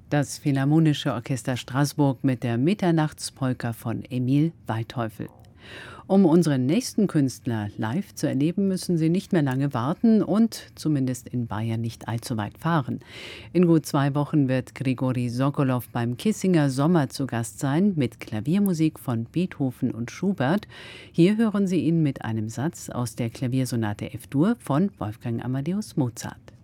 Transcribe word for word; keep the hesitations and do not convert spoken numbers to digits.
Das Philharmonische Orchester Straßburg mit der Mitternachtspolka von Emil Waldteufel. Um unseren nächsten Künstler live zu erleben, müssen Sie nicht mehr lange warten und zumindest in Bayern nicht allzu weit fahren. In gut zwei Wochen wird Grigori Sokolow beim Kissinger Sommer zu Gast sein mit Klaviermusik von Beethoven und Schubert. Hier hören Sie ihn mit einem Satz aus der Klaviersonate F-Dur von Wolfgang Amadeus Mozart.